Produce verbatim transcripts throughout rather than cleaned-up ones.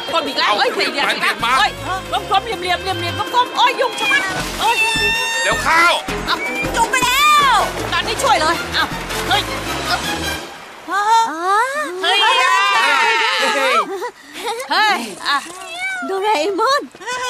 กลมอีกแล้วเอ้ยสี่เหลี่ยมอีกแล้วเอ้ยกลมกลมเหลี่ยมเหลี่ยมเหลี่ยมเหลี่ยมกลมกลมโอ้ยยุ่งชะมัดเอ้ยเดี๋ยวเข้าเอาจุกไปแล้วตอนนี้ช่วยเลยเอาเฮ้ยเฮ้ยเฮ้ยโดราเอมอน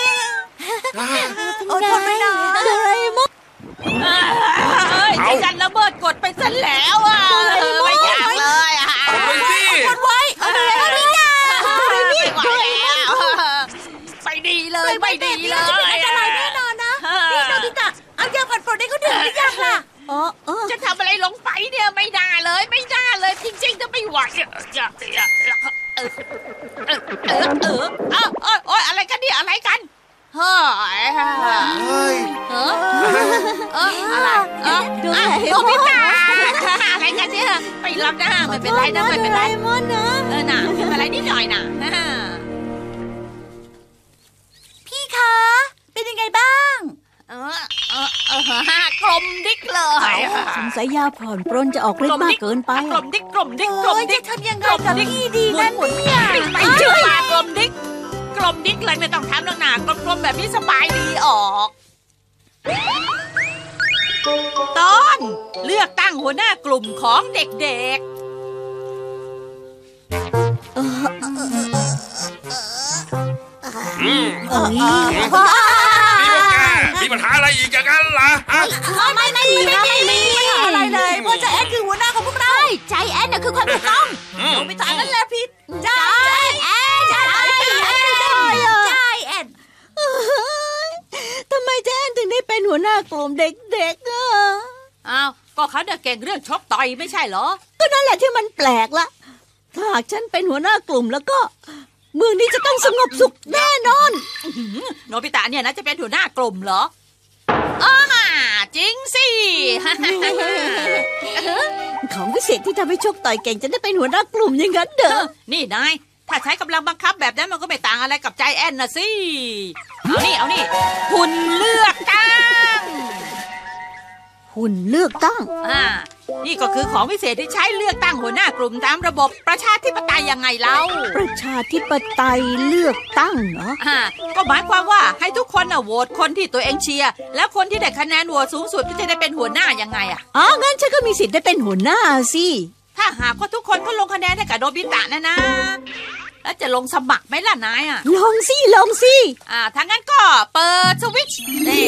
โอ้ยไม่ได้โดราเอมอนเฮ้ยจะยันระเบิดกดไปซะแล้วอ่ะไม่อยากเลยอ่ะกดไว้สิกดไว้เอาเลยเอาเลยจ้าไม่ไหวแล้วไปดีเลยไม่ดีเลยอันตรายแน่นอนนะนี่โนบิตะเอายาผัดฝนให้เขาดื่มหรือยังล่ะจะทำอะไรลงไปเนี่ยไม่ได้เลยไม่ได้เลยจริงๆจะไม่ไหวจะเออเออเออเออเออเออโอ๊ยอะไรกันเนี่ยอะไรกันเฮ้ยเฮ้ยเออเอออะไรเออดูโนบิตะอะไรกันเนี่ยไปรับนะไม่เป็นไรนะไม่เป็นไรเออน่ะเป็นอะไรนิดหน่อยน่ะพี่คะเป็นยังไงบ้างเออเออเออกลมดิ๊กเลยสงสัยยาผ่อนปรนจะออกฤทธิ์มากเกินไปกลมดิ๊กกลมดิ๊กกลมดิ๊กทำยังไงกับพี่ดีนั่นเนี่ยไม่เชื่อมากลมดิ๊กกลมดิ๊กเลยไม่ต้องทำหรอกนะกลมๆแบบนี้สบายดีออกตอนเลือกตั้งหัวหน้ากลุ่มของเด็กๆอืมนี่พวกแกมีปัญหาอะไรอีกอย่างนั้นล่ะฮะไม่ไม่ไม่ไม่มีอะไรเลยเพราะใจแอนคือหัวหน้าของพวกเราใจแอนน่ะคือความถูกต้องโนบิตะนั่นแหละผิดใจแอนใจแอนใจแอนทำไมใจแอนถึงได้เป็นหัวหน้ากลุ่มเด็กๆอ่ะอ้าวก็เขาเก่งเรื่องชกต่อยไม่ใช่เหรอก็นั่นแหละที่มันแปลกละถ้าหากฉันเป็นหัวหน้ากลุ่มแล้วก็เมืองนี้จะต้องสงบสุขแน่นอนโนบิตะเนี่ยนะจะเป็นหัวหน้ากลุ่มเหรออ้าจริงสิของวิเศษที่ทำให้ชกต่อยเก่งจะได้เป็นหัวหน้ากลุ่มอย่างนั้นเด้อนี่นายถ้าใช้กำลังบังคับแบบนั้นมันก็ไม่ต่างอะไรกับใจแอนน่ะสิเอานี่เอานี่หุ่นเลือกตั้งหุ่นเลือกตั้งอ่านี่ก็คือของวิเศษที่ใช้เลือกตั้งหัวหน้ากลุ่มตามระบบประชาธิปไตยยังไงเล่าประชาธิปไตยเลือกตั้งเหรออ่าก็หมายความว่าให้ทุกคนน่ะโหวตคนที่ตัวเองเชียร์แล้วคนที่ได้คะแนนโหวตสูงสุดก็จะได้เป็นหัวหน้ายังไงอ่ะอ๋องั้นฉันก็มีสิทธิ์ได้เป็นหัวหน้าสิถ้าหากว่าทุกคนก็ลงคะแนนให้กับโนบิตะนะนะแล้วจะลงสมัครไหมล่ะนายอ่ะลงสิลงสิอ่าถ้างั้นก็เปิดสวิตช์นี่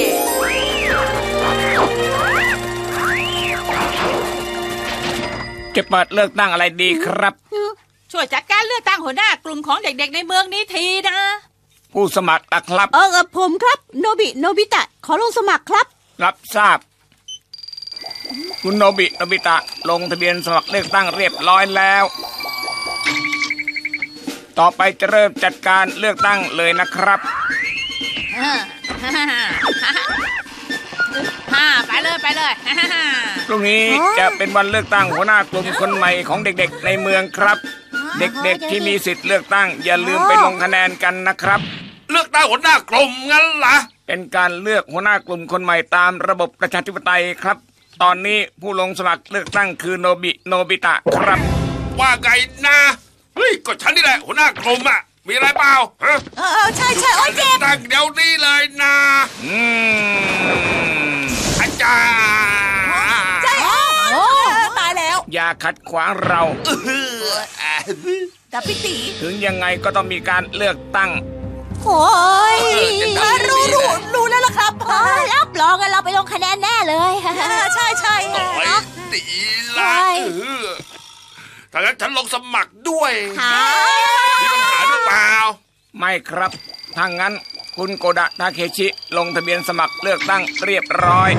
จะเปิดเลือกตั้งอะไรดีครับช่วยจัดการเลือกตั้งหัวหน้ากลุ่มของเด็กๆในเมืองนี้ทีนะผู้สมัครนะครับเออผมครับโนบิโนบิตะขอลงสมัครครับรับทราบคุณโนบิโนบิตะลงทะเบียนสมัครเลือกตั้งเรียบร้อยแล้วต่อไปจะเริ่มจัดการเลือกตั้งเลยนะครับฮ่าไปเลยไปเลยพรุ่งนี้จะเป็นวันเลือกตั้งหัวหน้ากลุ่มคนใหม่ของเด็กๆในเมืองครับเด็กๆที่มีสิทธิ์เลือกตั้งอย่าลืมไปลงคะแนนกันนะครับเลือกตั้งหัวหน้ากลุ่มงั้นเหรอเป็นการเลือกหัวหน้ากลุ่มคนใหม่ตามระบบประชาธิปไตยครับตอนนี้ผู้ลงสมัครเลือกตั้งคือโนบิโนบิตะครับว่าไงนะเฮ้ยก็ฉันนี่แหละหัวหน้ากลุ่มอ่ะมีอะไรเปล่าฮะเออใช่ใช่โอ้ยเจ็บตั้งเดี๋ยวนี้เลยนะอืมอาจารย์ใช่โอ้ตายแล้วอย่าขัดขวางเราแต่พี่ตีถึงยังไงก็ต้องมีการเลือกตั้งโอ้ยรู้รู้รู้แล้วล่ะครับรับรองกันเราไปลงคะแนนแน่เลยใช่ใช่ตีละถ้างั้นฉันลงสมัครด้วยมีปัญหาหรือเปล่าไม่ครับถ้างั้นคุณโกดะทาเคชิลงทะเบียนสมัครเลือกตั้งเรียบร้อย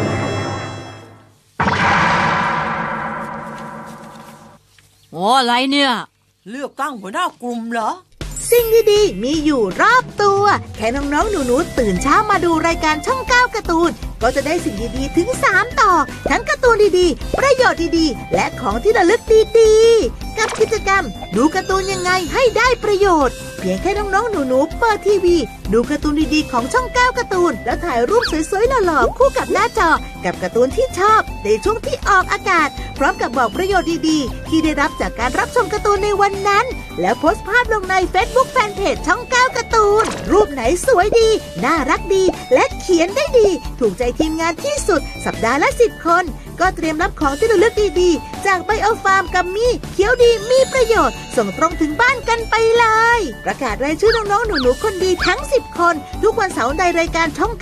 โอ้อะไรเนี่ยเลือกตั้งหัวหน้ากลุ่มเหรอสิ่งดีๆมีอยู่รอบตัวแค่น้องๆหนูๆตื่นเช้ามาดูรายการช่องเก้าการ์ตูนก็จะได้สิ่งดีๆถึงสามต่อทั้งการ์ตูนดีๆประโยชน์ดีๆและของที่ระลึกดีๆกับกิจกรรมดูการ์ตูนยังไงให้ได้ประโยชน์เพียงแค่น้องๆหนูๆเปิดทีวีดูการ์ตูนดีๆของช่องเก้าการ์ตูนแล้วถ่ายรูปสวยๆหล่อๆคู่กับหน้าจอกับการ์ตูนที่ชอบในช่วงที่ออกอากาศพร้อมกับบอกประโยชน์ดีๆที่ได้รับจากการรับชมการ์ตูนในวันนั้นแล้วโพสต์ภาพลงใน Facebook Fanpage ช่องเก้าการ์ตูนรูปไหนสวยดีน่ารักดีและเขียนได้ดีถูกใจทีมงานที่สุดสัปดาห์ละสิบคนก็เตรียมรับของที่ระลึกดีๆจากไบโอฟาร์มกัมมี่เขียวดีมีประโยชน์ส่งตรงถึงบ้านกันไปเลยประกาศรายชื่อน้องๆหนูๆคนดีทั้งสิบคนทุกวันเสาร์ในรายการช่อง